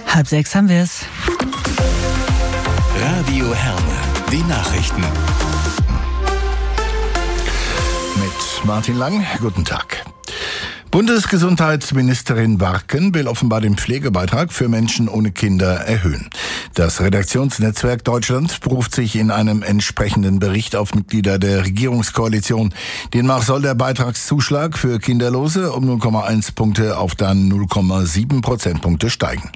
5:30 haben wir es. Radio Herne, die Nachrichten. Mit Martin Lang, guten Tag. Bundesgesundheitsministerin Warken will offenbar den Pflegebeitrag für Menschen ohne Kinder erhöhen. Das Redaktionsnetzwerk Deutschland beruft sich in einem entsprechenden Bericht auf Mitglieder der Regierungskoalition. Demnach soll der Beitragszuschlag für Kinderlose um 0,1 Punkte auf dann 0,7 Prozentpunkte steigen.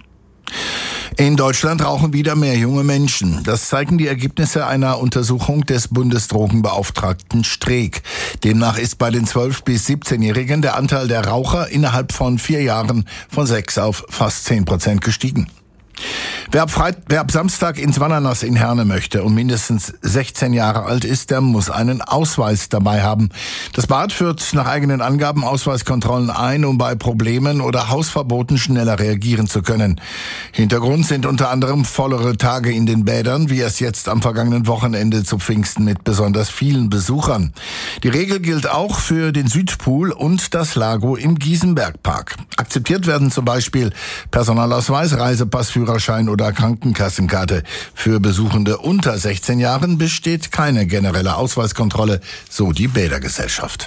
In Deutschland rauchen wieder mehr junge Menschen. Das zeigen die Ergebnisse einer Untersuchung des Bundesdrogenbeauftragten Streeck. Demnach ist bei den 12- bis 17-Jährigen der Anteil der Raucher innerhalb von 4 Jahren von 6 auf fast 10% gestiegen. Wer ab Samstag ins Wananas in Herne möchte und mindestens 16 Jahre alt ist, der muss einen Ausweis dabei haben. Das Bad führt nach eigenen Angaben Ausweiskontrollen ein, um bei Problemen oder Hausverboten schneller reagieren zu können. Hintergrund sind unter anderem vollere Tage in den Bädern, wie es jetzt am vergangenen Wochenende zu Pfingsten mit besonders vielen Besuchern. Die Regel gilt auch für den Südpool und das Lago im Giesenbergpark. Akzeptiert werden zum Beispiel Personalausweis, Reisepass, Führerschein oder Krankenkassenkarte. Für Besuchende unter 16 Jahren besteht keine generelle Ausweiskontrolle, so die Bädergesellschaft.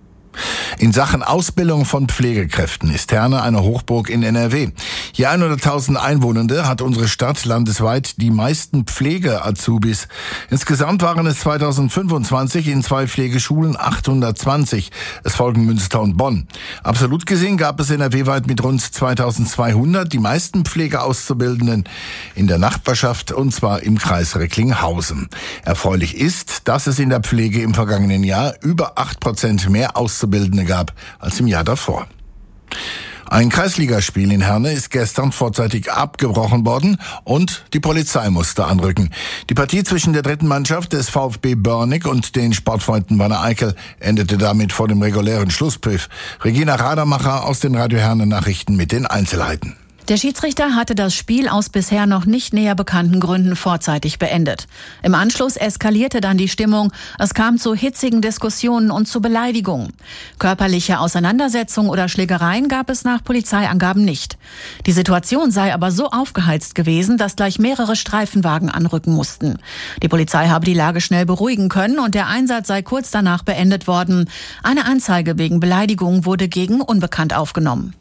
In Sachen Ausbildung von Pflegekräften ist Herne eine Hochburg in NRW. Je 100.000 Einwohnende hat unsere Stadt landesweit die meisten Pflege-Azubis. Insgesamt waren es 2025 in 2 Pflegeschulen 820. Es folgen Münster und Bonn. Absolut gesehen gab es NRW-weit mit rund 2200 die meisten Pflegeauszubildenden in der Nachbarschaft, und zwar im Kreis Recklinghausen. Erfreulich ist, dass es in der Pflege im vergangenen Jahr über 8% mehr Auszubildende gab als im Jahr davor. Ein Kreisligaspiel in Herne ist gestern vorzeitig abgebrochen worden und die Polizei musste anrücken. Die Partie zwischen der 3. Mannschaft des VfB Börnig und den Sportfreunden Wanne-Eickel endete damit vor dem regulären Schlusspfiff. Regina Radermacher aus den Radio Herne Nachrichten mit den Einzelheiten. Der Schiedsrichter hatte das Spiel aus bisher noch nicht näher bekannten Gründen vorzeitig beendet. Im Anschluss eskalierte dann die Stimmung. Es kam zu hitzigen Diskussionen und zu Beleidigungen. Körperliche Auseinandersetzungen oder Schlägereien gab es nach Polizeiangaben nicht. Die Situation sei aber so aufgeheizt gewesen, dass gleich mehrere Streifenwagen anrücken mussten. Die Polizei habe die Lage schnell beruhigen können und der Einsatz sei kurz danach beendet worden. Eine Anzeige wegen Beleidigung wurde gegen Unbekannt aufgenommen.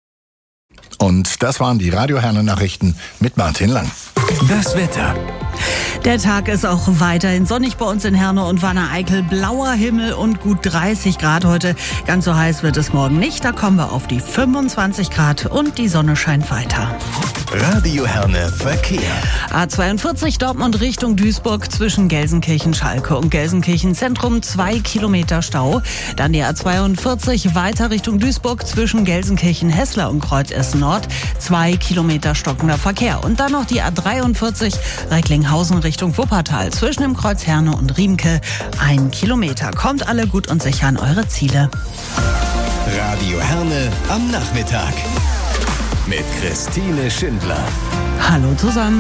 Und das waren die Radio Herne Nachrichten mit Martin Lang. Das Wetter. Der Tag ist auch weiterhin sonnig bei uns in Herne und Wanne-Eickel. Blauer Himmel und gut 30 Grad heute. Ganz so heiß wird es morgen nicht. Da kommen wir auf die 25 Grad und die Sonne scheint weiter. Radio Herne Verkehr. A42 Dortmund Richtung Duisburg zwischen Gelsenkirchen-Schalke und Gelsenkirchen-Zentrum 2 Kilometer Stau. Dann die A42 weiter Richtung Duisburg zwischen Gelsenkirchen-Hessler und Kreuz Essen Nord 2 Kilometer stockender Verkehr. Und dann noch die A43 Recklinghausen Richtung Wuppertal zwischen dem Kreuz Herne und Riemke 1 Kilometer. Kommt alle gut und sicher an eure Ziele. Radio Herne am Nachmittag mit Christine Schindler. Hallo zusammen.